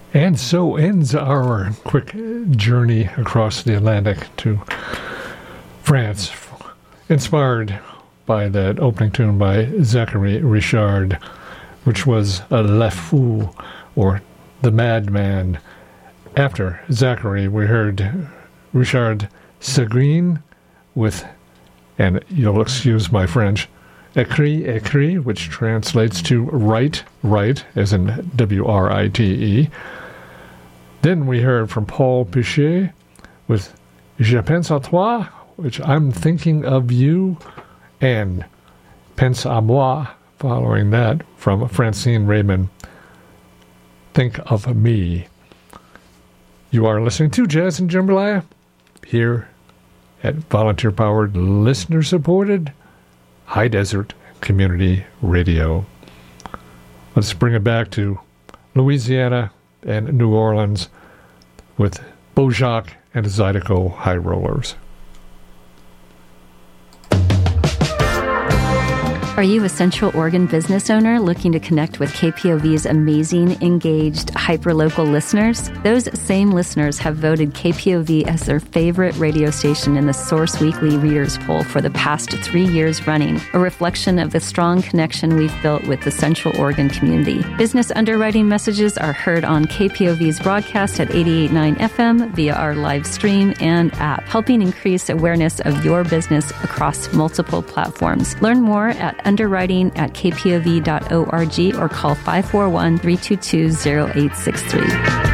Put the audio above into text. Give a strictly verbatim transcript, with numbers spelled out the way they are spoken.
And so ends our quick journey across the Atlantic to France, inspired by that opening tune by Zachary Richard, which was a Le Fou, or the Madman. After Zachary, we heard Richard Seguin with, and you'll excuse my French, Écrit, écrit, which translates to write, write, as in W R I T E. Then we heard from Paul Pichet with Je pense à toi, which I'm thinking of you, and Pense à moi, following that from Francine Raymond, Think of Me. You are listening to Jazz and Jambalaya here at volunteer-powered, listener-supported High Desert Community Radio. Let's bring it back to Louisiana and New Orleans with Bojack and Zydeco High Rollers. Are you a Central Oregon business owner looking to connect with K P O V's amazing, engaged, hyper-local listeners? Those same listeners have voted K P O V as their favorite radio station in the Source Weekly Readers Poll for the past three years running, a reflection of the strong connection we've built with the Central Oregon community. Business underwriting messages are heard on K P O V's broadcast at eighty-eight point nine F M via our live stream and app, helping increase awareness of your business across multiple platforms. Learn more at underwriting at k p o v dot org or call five four one, three two two, zero eight six three.